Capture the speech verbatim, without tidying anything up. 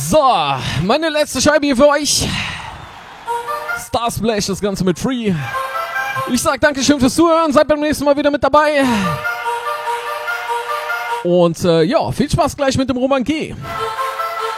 So, meine letzte Scheibe hier für euch. Starsplash, das Ganze mit Free. Ich sag Dankeschön fürs Zuhören, seid beim nächsten Mal wieder mit dabei. Und äh, ja, viel Spaß gleich mit dem Roman G.